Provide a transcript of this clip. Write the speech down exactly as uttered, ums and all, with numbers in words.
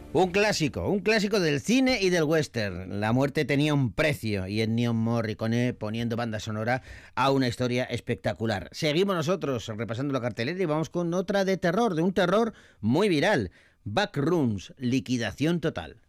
Un clásico, un clásico del cine y del western. La muerte tenía un precio y Ennio Morricone poniendo banda sonora a una historia espectacular. Seguimos nosotros repasando la cartelera y vamos con otra de terror, de un terror muy viral. Backrooms, liquidación total.